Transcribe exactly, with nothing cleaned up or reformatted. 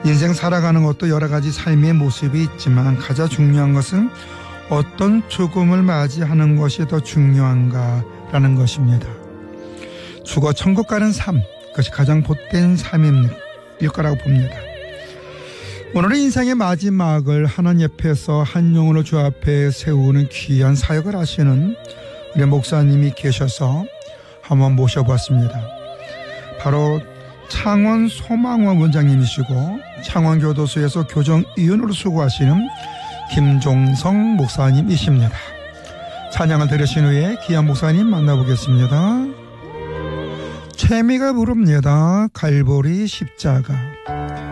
인생 살아가는 것도 여러 가지 삶의 모습이 있지만 가장 중요한 것은 어떤 죽음을 맞이하는 것이 더 중요한가라는 것입니다. 죽어 천국 가는 삶, 그것이 가장 복된 삶일 거라고 봅니다. 오늘은 인생의 마지막을 하나님 옆에서 한 영혼을 주 앞에 세우는 귀한 사역을 하시는 우리 목사님이 계셔서 한번 모셔보았습니다. 바로 창원 소망원 원장님이시고 창원교도소에서 교정위원으로 수고하시는 김종성 목사님이십니다. 찬양을 들으신 후에 귀한 목사님 만나보겠습니다. 최미가 부릅니다. 갈보리 십자가.